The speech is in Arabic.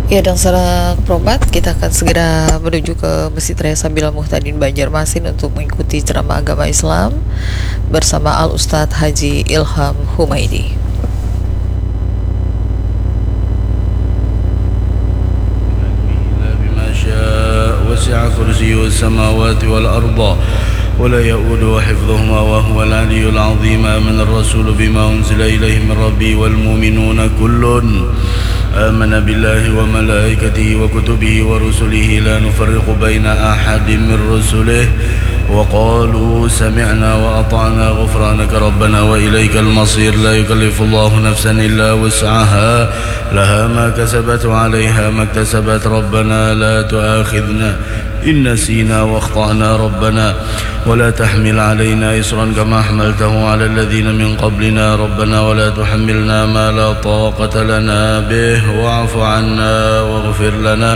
Ya, dan setelah berobat kita akan segera menuju ke Masjid Raya Sabilal Muhtadin Banjarmasin untuk mengikuti ceramah agama Islam bersama Al Ustadz Haji Ilham Humaidi. وسع كرسيه السماوات والأرض ولا يؤوده حفظهما وهو العلي العظيم. آمن الرسول بما أنزل إليه من ربه والمؤمنون كل آمن بالله وملائكته وكتبه ورسله لا نفرق بين أحد من رسله وقالوا سمعنا وأطعنا غفرانك ربنا وإليك المصير. لا يكلف الله نفسا إلا وسعها لها ما كسبت وعليها ما اكتسبت. ربنا لا تؤاخذنا إن نسينا واخطأنا ربنا ولا تحمل علينا إصرا كما حملته على الذين من قبلنا ربنا ولا تحملنا ما لا طاقة لنا به واعف عنا واغفر لنا